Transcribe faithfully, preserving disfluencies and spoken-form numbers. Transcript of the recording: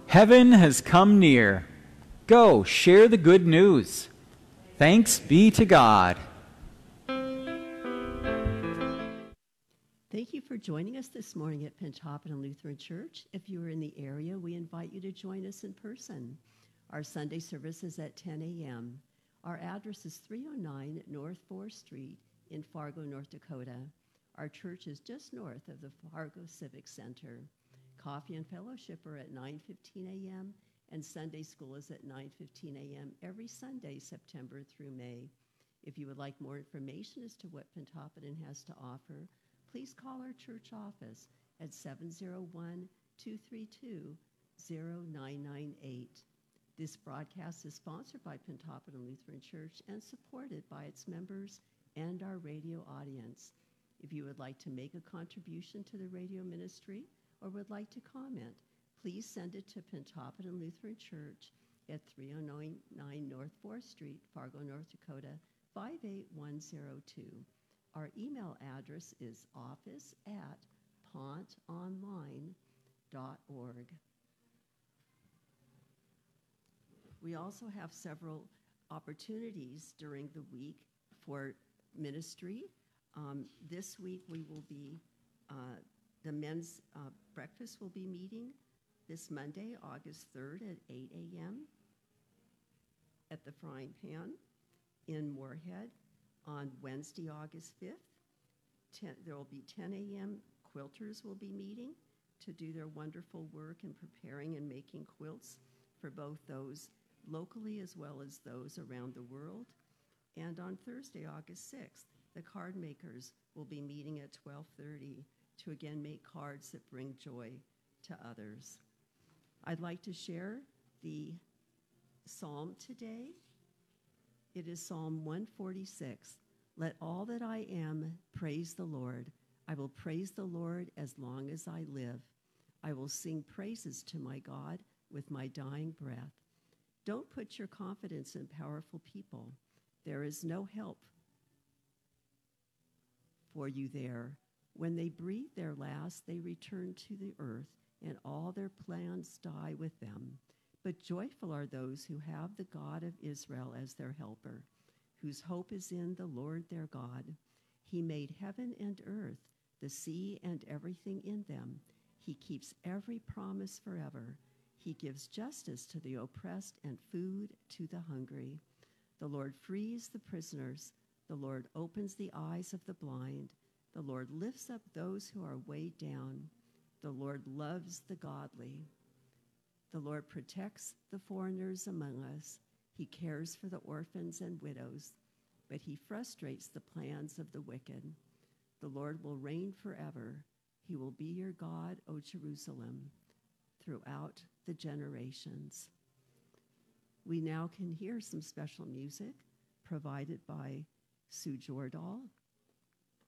Heaven has come near. Go, share the good news. Thanks be to God. Thank you for joining us this morning at Pentoppin Lutheran Church. If you are in the area, we invite you to join us in person. Our Sunday service is at ten a.m. Our address is three oh nine North fourth Street in Fargo, North Dakota. Our church is just north of the Fargo Civic Center. Coffee and fellowship are at nine fifteen a.m. and Sunday school is at nine fifteen a.m. every Sunday, September through May. If you would like more information as to what Pentoppin has to offer, please call our church office at seven oh one, two three two, oh nine nine eight. This broadcast is sponsored by Pentoppin Lutheran Church and supported by its members and our radio audience. If you would like to make a contribution to the radio ministry or would like to comment, please send it to Pentoppin Lutheran Church at three oh nine North fourth Street, Fargo, North Dakota, five eight one oh two. Our email address is office at pontonline dot org. We also have several opportunities during the week for ministry. Um, this week we will be, uh, the men's uh, breakfast will be meeting this Monday, August third at eight a.m. at the Frying Pan in Moorhead. On Wednesday, August fifth, ten, there will be ten a.m. Quilters will be meeting to do their wonderful work in preparing and making quilts for both those locally as well as those around the world. And on Thursday, August sixth, the card makers will be meeting at twelve thirty to again make cards that bring joy to others. I'd like to share the psalm today. It is Psalm one forty-six. Let all that I am praise the Lord. I will praise the Lord as long as I live. I will sing praises to my God with my dying breath. Don't put your confidence in powerful people. There is no help for you there. When they breathe their last, they return to the earth, and all their plans die with them. But joyful are those who have the God of Israel as their helper, whose hope is in the Lord their God. He made heaven and earth, the sea and everything in them. He keeps every promise forever. He gives justice to the oppressed and food to the hungry. The Lord frees the prisoners. The Lord opens the eyes of the blind. The Lord lifts up those who are weighed down. The Lord loves the godly. The Lord protects the foreigners among us. He cares for the orphans and widows, but he frustrates the plans of the wicked. The Lord will reign forever. He will be your God, O Jerusalem, throughout the generations. We now can hear some special music provided by Sue Jordahl